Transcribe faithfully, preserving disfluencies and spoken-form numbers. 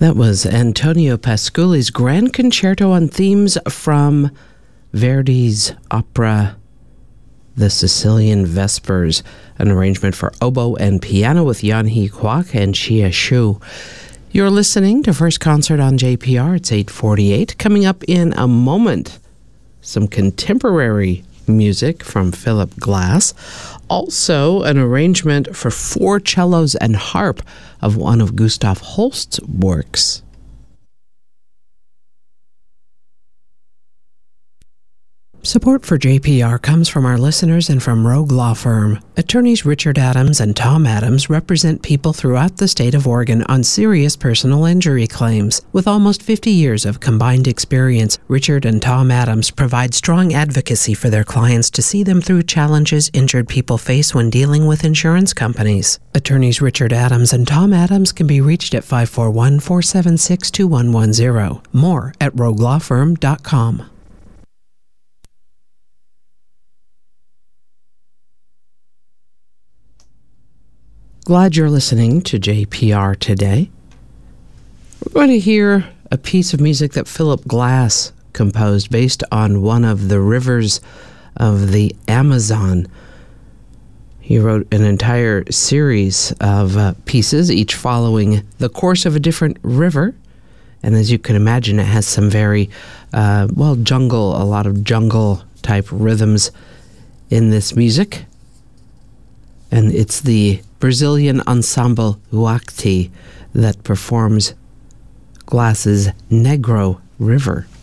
That was Antonio Pasculi's Grand Concerto on themes from Verdi's opera The Sicilian Vespers, an arrangement for oboe and piano with Yan Hee Kwak and Chia Shu. You're listening to First Concert on J P R. It's eight forty-eight. Coming up in a moment, some contemporary music from Philip Glass. Also, an arrangement for four cellos and harp of one of Gustav Holst's works. Support for J P R comes from our listeners and from Rogue Law Firm. Attorneys Richard Adams and Tom Adams represent people throughout the state of Oregon on serious personal injury claims. With almost fifty years of combined experience, Richard and Tom Adams provide strong advocacy for their clients to see them through challenges injured people face when dealing with insurance companies. Attorneys Richard Adams and Tom Adams can be reached at five four one, four seven six, two one one zero. More at rogue law firm dot com. Glad you're listening to J P R today. We're going to hear a piece of music that Philip Glass composed based on one of the rivers of the Amazon. He wrote an entire series of uh, pieces, each following the course of a different river. And as you can imagine, it has some very, uh, well, jungle, a lot of jungle-type rhythms in this music. And it's the Brazilian ensemble Huacti that performs Glass's Negro River.